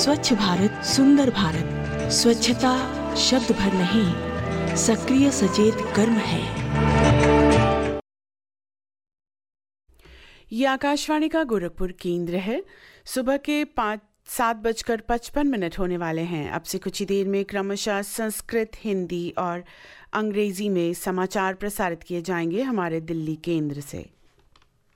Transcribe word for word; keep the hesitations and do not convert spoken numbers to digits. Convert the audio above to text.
स्वच्छ भारत सुंदर भारत, स्वच्छता शब्द भर नहीं, सक्रिय सचेत कर्म है। ये आकाशवाणी का गोरखपुर केंद्र है। सुबह के पाँच सात बजकर पचपन मिनट होने वाले हैं। अब से कुछ ही देर में क्रमशः संस्कृत, हिंदी और अंग्रेजी में समाचार प्रसारित किए जाएंगे हमारे दिल्ली केंद्र से।